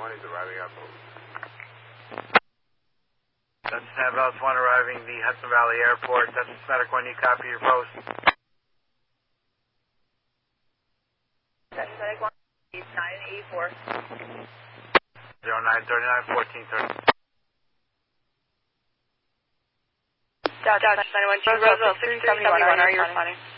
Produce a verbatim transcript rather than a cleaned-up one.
one is arriving at post. That's Snabels one arriving the Hudson Valley Airport. That's Medic one, you copy your post. That's Medic one, nine eighty-four. zero nine thirty-nine, fourteen thirty. Dodge nine one two, Roswell six three seven one, are you responding?